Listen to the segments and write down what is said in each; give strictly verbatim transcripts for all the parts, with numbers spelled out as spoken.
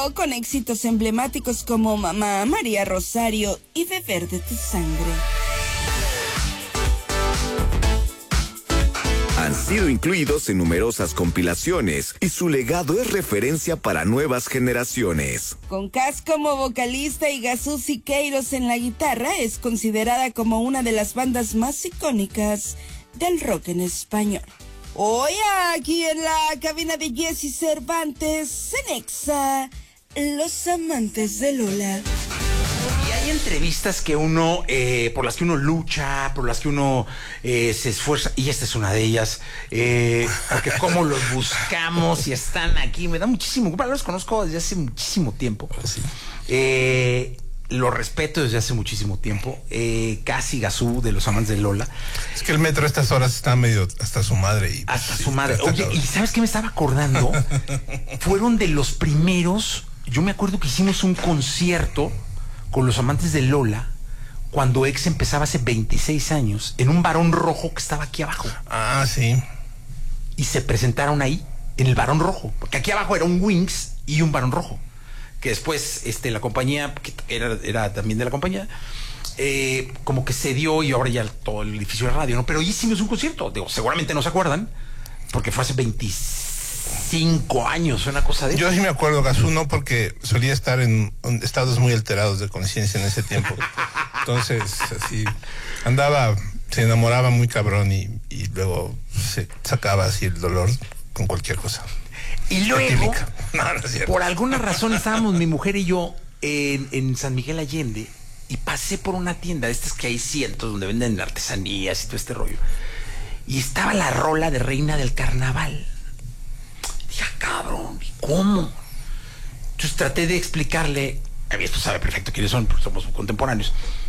con éxitos emblemáticos como Mamá, María Rosario y Beber de tu sangre. Han sido incluidos en numerosas compilaciones y su legado es referencia para nuevas generaciones. Con Cass como vocalista y Gazú Siqueiros en la guitarra, es considerada como una de las bandas más icónicas del rock en español. Hoy aquí en la cabina de Jessy Cervantes, en Exa, Los Amantes de Lola. Y hay entrevistas que uno, eh, por las que uno lucha, por las que uno eh, se esfuerza, y esta es una de ellas, eh, porque cómo los buscamos y están aquí, me da muchísimo, los conozco desde hace muchísimo tiempo, sí. eh, lo respeto desde hace muchísimo tiempo, eh, casi Gazú de Los Amantes de Lola. Es que el metro a estas horas está medio hasta su madre. Y, hasta sí, su madre. hasta Oye, todo. ¿y sabes qué me estaba acordando? Fueron de los primeros, yo me acuerdo que hicimos un concierto con Los Amantes de Lola, cuando Ex empezaba hace veintiséis años, en un Barón Rojo que estaba aquí abajo. Ah, sí. Y se presentaron ahí, en el Barón Rojo, porque aquí abajo era un Wings y un Barón Rojo, que después este, la compañía, que era, era también de la compañía, eh, como que cedió y ahora ya todo el edificio de radio, ¿no? Pero hicimos un concierto, digo, seguramente no se acuerdan, porque fue hace veinticinco años, una cosa de eso. Yo sí me acuerdo, Gazú, no, porque solía estar en estados muy alterados de conciencia en ese tiempo. Entonces, así, andaba, se enamoraba muy cabrón y, y luego se sacaba así el dolor con cualquier cosa. Y luego, no, no es cierto. por alguna razón estábamos mi mujer y yo en, en San Miguel Allende y pasé por una tienda de estas que hay cientos donde venden artesanías y todo este rollo. Y estaba la rola de Reina del Carnaval. Dije, cabrón, ¿cómo? Entonces traté de explicarle, a mí esto sabe perfecto quiénes son, porque somos contemporáneos,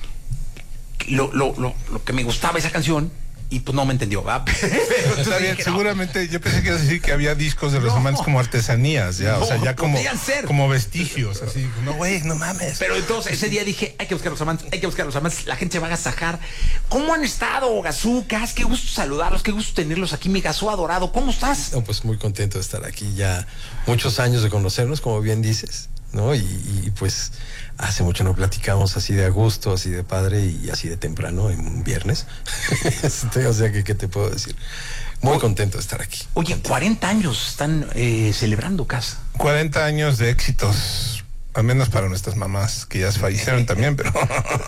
lo, lo, lo, lo que me gustaba esa canción. Y pues no me entendió, ¿verdad? Está bien, seguramente, no. Yo pensé que ibas a decir que había discos de Los no. Amantes como artesanías, ya, no, o sea, ya como, como vestigios, así, no, güey, no mames. Pero entonces ese día dije, hay que buscar Los Amantes, hay que buscar Los Amantes, la gente se va a agasajar. ¿Cómo han estado, Gazú, Cass? Qué gusto saludarlos, qué gusto tenerlos aquí, mi Gazú adorado, ¿cómo estás? No, pues muy contento de estar aquí, ya muchos años de conocernos, como bien dices, ¿no? Y, y pues hace mucho no platicamos así de a gusto, así de padre y así de temprano en un viernes. Este, o sea que, ¿qué te puedo decir? Muy contento de estar aquí. Oye, cuarenta años están eh, celebrando, Cass. cuarenta años de éxitos, al menos para nuestras mamás, que ya fallecieron también, pero...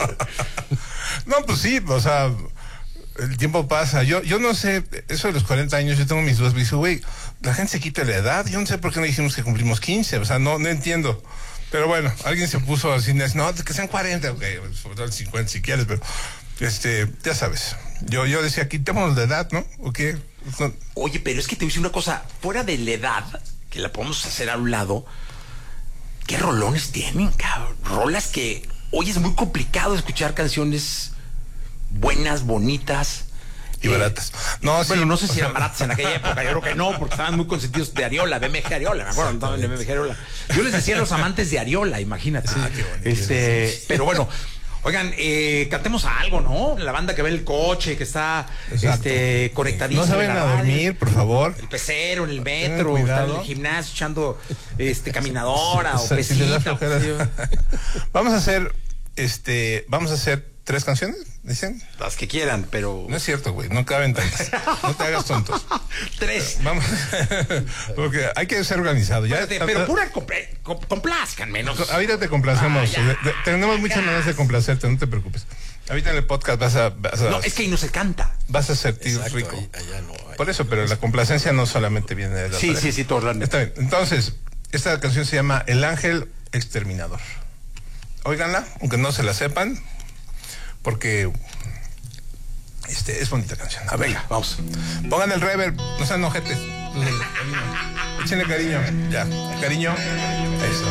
No, pues sí, o sea, el tiempo pasa. Yo, yo no sé, eso de los cuarenta años, yo tengo mis dudas, me dice, güey, la gente se quita la edad, yo no sé por qué no dijimos que cumplimos quince, o sea, no, no entiendo. Pero bueno, alguien se puso así, no, que sean cuarenta, ok, sobre todo cincuenta si quieres, pero este, ya sabes, yo, yo decía, quitémonos de edad, ¿no? ¿O qué? No. Oye, pero es que te voy a decir una cosa, fuera de la edad, que la podemos hacer a un lado, ¿qué rolones tienen, cabrón? Rolas que hoy es muy complicado escuchar canciones buenas, bonitas. Y baratas. No, bueno, sí, no sé si eran baratas en aquella época, yo creo que no, porque estaban muy consentidos de Ariola, B M G Ariola, me acuerdo, estaban en B M G Ariola. Yo les decía a Los Amantes de Ariola, imagínate. Ah, qué bonito. Este, pero bueno, oigan, eh, cantemos algo, ¿no? La banda que ve el coche, que está este, conectadísima. No se vayan a dormir, por favor. El pecero, en el metro, está en el gimnasio echando este, caminadora o pesita. Vamos a hacer, este, vamos a hacer tres canciones, dicen. Las que quieran, pero... No es cierto, güey, no caben tantas. No te hagas tontos. Tres. Vamos, porque hay que ser organizado. Ya, Espérate, pero pura compl complázcanme. No. Ahorita te complacemos. Ah, de, de, tenemos muchas maneras de complacerte, no te preocupes. Ahorita en el podcast vas a... Vas a no, es que ahí no se canta. Vas a sentir rico. Ahí, allá no, allá Por eso, pero la complacencia no solamente viene de la Sí, pareja. sí, sí, todo hablando. Está bien. Entonces, esta canción se llama El Ángel Exterminador. Óiganla, aunque no se la sepan, porque este es bonita canción. A ver, vamos. Pongan el reverb, no sean ojetes. Échenle cariño. Ya, cariño. Eso.